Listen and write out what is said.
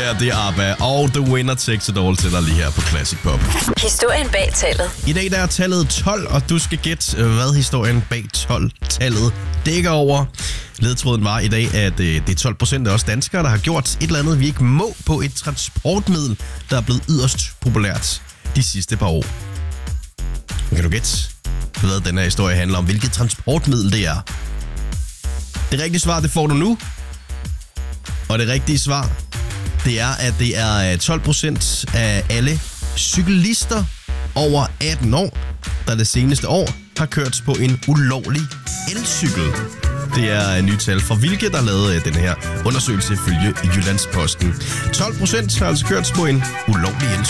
her, det er ABBA, og The Winner Takes It All til dig lige her på Classic Pop. Historien bag tallet. I dag der er tallet 12, og du skal gætte, hvad historien bag 12-tallet dækker over. Ledtråden var i dag, at det er 12% af os danskere, der har gjort et eller andet, vi ikke må på et transportmiddel, der er blevet yderst populært de sidste par år. Kan du gætte, hvad den her historie handler om? Hvilket transportmiddel det er? Det rigtige svar, det får du nu. Og det rigtige svar, det er, at det er 12% af alle cyklister over 18 år, der det seneste år har kørt på en ulovlig elcykel. Det er nye tal fra Vilke, der lavede den her undersøgelse ifølge Jyllandsposten. 12% har altså kørt på en ulovlig elcykel.